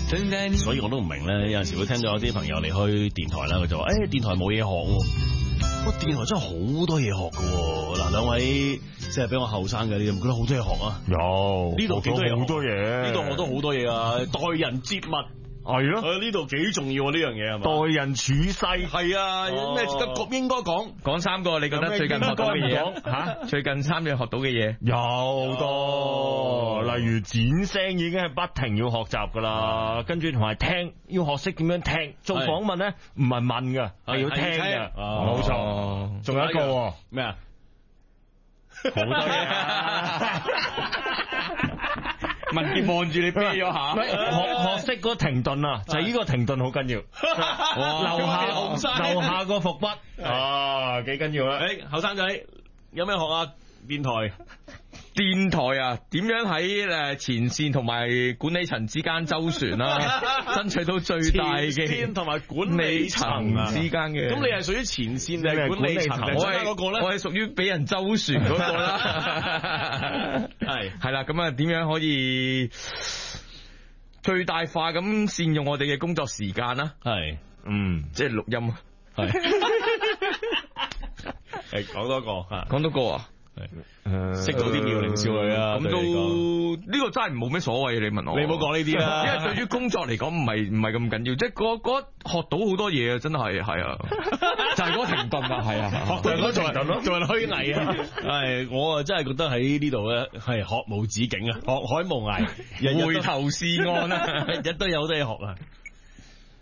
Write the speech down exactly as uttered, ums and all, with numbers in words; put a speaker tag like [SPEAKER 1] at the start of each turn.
[SPEAKER 1] 所以我都唔明咧，有陣時會聽到有啲朋友離開電台啦，佢就話：，誒、欸，電台冇嘢學喎。哇，電台真係好多嘢學噶。嗱，兩位即係比我後生嘅，你有冇覺得好多嘢學啊？
[SPEAKER 2] 有，
[SPEAKER 1] 呢度幾多嘢？
[SPEAKER 2] 好多嘢。
[SPEAKER 1] 呢度我都好多嘢啊！待人接物
[SPEAKER 2] 係咯，
[SPEAKER 1] 誒呢度幾重要啊！呢樣嘢係嘛？
[SPEAKER 2] 待人處世
[SPEAKER 1] 係啊，咩值得講應該講？
[SPEAKER 3] 講三個，你覺得最近學到嘅嘢吓？最近三樣學到嘅嘢
[SPEAKER 2] 有好多，例如剪聲已經係不停要學習噶啦，跟住同埋聽要學識點樣聽，做訪問咧唔係問噶，係要聽嘅，冇錯。仲有一個
[SPEAKER 1] 咩啊？
[SPEAKER 2] 好多嘢。
[SPEAKER 3] 文傑望住你啤咗下，
[SPEAKER 2] 學學識嗰停頓啊，就係呢個停頓好緊要，留下留下個伏筆啊，幾緊要啦！
[SPEAKER 1] 誒，後生仔有咩學啊？電台，
[SPEAKER 3] 電台啊，點樣喺誒前線同埋管理層之間周旋啦，爭取到最大嘅
[SPEAKER 1] 前線同埋管理層
[SPEAKER 3] 之間嘅。
[SPEAKER 1] 咁你係屬於前線定係管理層？
[SPEAKER 3] 我係嗰個咧，我係屬於俾人周旋嗰個啦。
[SPEAKER 1] 係
[SPEAKER 3] 係啦，咁啊，點樣可以最大化咁善用我哋嘅工作時間啦？
[SPEAKER 1] 係，
[SPEAKER 3] 嗯，即係錄音。
[SPEAKER 1] 係，係講多個吓，
[SPEAKER 3] 講多個啊。
[SPEAKER 1] 誒，識到啲妙齡少女啊，
[SPEAKER 3] 咁都呢個真係冇咩所謂，你問我，
[SPEAKER 1] 你唔好講呢啲啦，
[SPEAKER 3] 因為對於工作嚟講唔係唔係咁緊要，即係嗰嗰學到好多嘢啊，真係係啊，就係嗰個停頓啊，係啊，
[SPEAKER 1] 學到嗰個停頓咯，做人虛偽啊，係我啊真係覺得喺呢度咧係學無止境啊，學海無涯，
[SPEAKER 3] 回頭是岸啊，
[SPEAKER 1] 日日都有好多嘢學啊。